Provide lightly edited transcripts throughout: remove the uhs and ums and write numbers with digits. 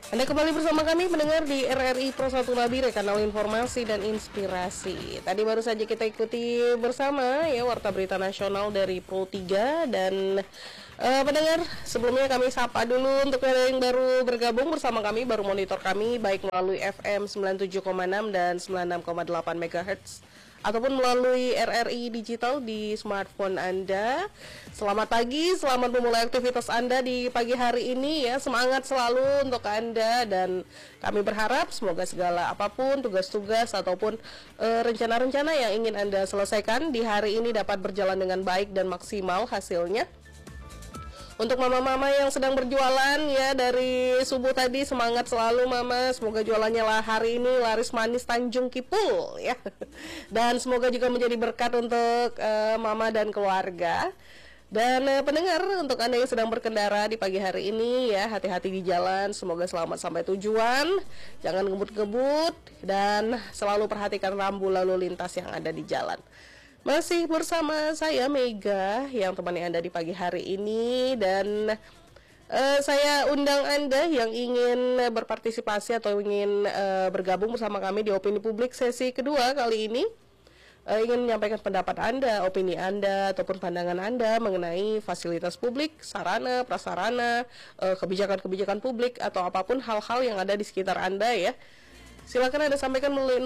Anda kembali bersama kami mendengar di RRI Pro 1 Nabire, kanal informasi dan inspirasi. Tadi baru saja kita ikuti bersama ya warta berita nasional dari Pro 3 dan pendengar, sebelumnya kami sapa dulu untuk yang baru bergabung bersama kami, baru monitor kami baik melalui FM 97,6 dan 96,8 MHz ataupun melalui RRI Digital di smartphone Anda. Selamat pagi, selamat memulai aktivitas Anda di pagi hari ini ya. Semangat selalu untuk Anda dan kami berharap semoga segala apapun tugas-tugas ataupun rencana-rencana yang ingin Anda selesaikan di hari ini dapat berjalan dengan baik dan maksimal hasilnya. Untuk mama-mama yang sedang berjualan ya dari subuh tadi, semangat selalu mama. Semoga jualannya lah hari ini laris manis Tanjung Kipul ya. Dan semoga juga menjadi berkat untuk mama dan keluarga. Dan pendengar, untuk Anda yang sedang berkendara di pagi hari ini ya, hati-hati di jalan. Semoga selamat sampai tujuan. Jangan ngebut-ngebut dan selalu perhatikan rambu lalu lintas yang ada di jalan. Masih bersama saya Mega yang temani Anda di pagi hari ini. Dan saya undang Anda yang ingin berpartisipasi atau ingin bergabung bersama kami di Opini Publik sesi kedua kali ini, ingin menyampaikan pendapat Anda, opini Anda, ataupun pandangan Anda mengenai fasilitas publik, sarana, prasarana, kebijakan-kebijakan publik, atau apapun hal-hal yang ada di sekitar Anda ya. Silakan Anda sampaikan melalui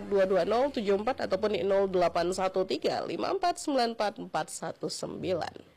0984220074 ataupun di 081354944119.